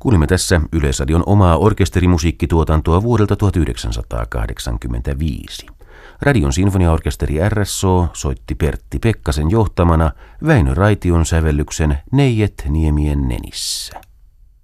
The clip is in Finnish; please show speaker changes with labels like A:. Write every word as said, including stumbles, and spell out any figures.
A: Kuulimme tässä Yleisradion omaa orkesterimusiikkituotantoa vuodelta tuhatyhdeksänsataakahdeksankymmentäviisi. Radion sinfoniaorkesteri R S O soitti Pertti Pekkasen johtamana Väinö Raition sävellyksen Neijet niemien nenissä.